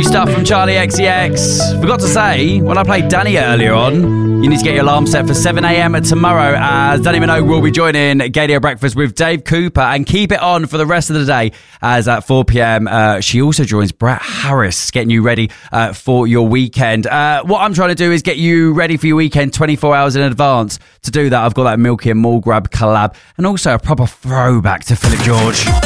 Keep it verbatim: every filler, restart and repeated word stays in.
stuff from Charlie X C X. Forgot to say, when I played Danny earlier on, you need to get your alarm set for seven a.m. tomorrow, as Danny Minogue will be joining Gadio Breakfast with Dave Cooper, and keep it on for the rest of the day, as at four p.m. Uh, she also joins Brett Harris, getting you ready uh, for your weekend. Uh, what I'm trying to do is get you ready for your weekend twenty-four hours in advance. To do that, I've got that Milky and Mall Grab collab, and also a proper throwback to Philip George.